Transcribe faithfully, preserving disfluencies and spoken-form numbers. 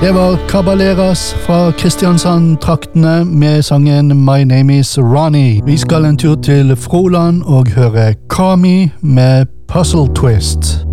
Det var Caballeras fra Kristiansand-traktene med sangen My Name is Ronnie. Vi skal en tur til Froland og høre Kami med Puzzle Twist.